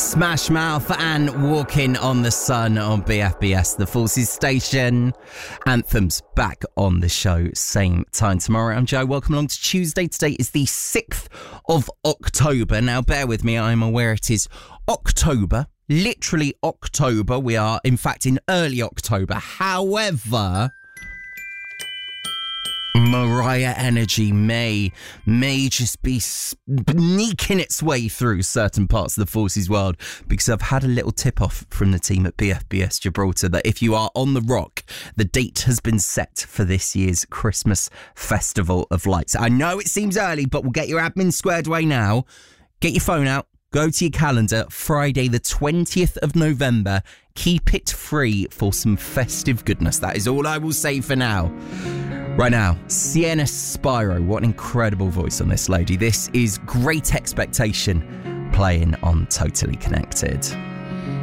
Smash Mouth and Walking on the Sun on BFBS, the Forces station. Anthems back on the show, same time tomorrow. I'm Joe. Welcome along to Tuesday. Today is the 6th of October. Now, bear with me. I'm aware it is October, literally October. We are, in fact, in early October. However, Mariah energy may just be sneaking its way through certain parts of the Forces world, because I've had a little tip off from the team at BFBS Gibraltar that if you are on the rock, the date has been set for this year's Christmas Festival of Lights. I know it seems early, but we'll get your admin squared away now. Get your phone out. Go to your calendar, Friday the 20th of November. Keep it free for some festive goodness. That is all I will say for now. Right now, Sienna Spyro. What an incredible voice on this lady. This is Great Expectation, playing on Totally Connected.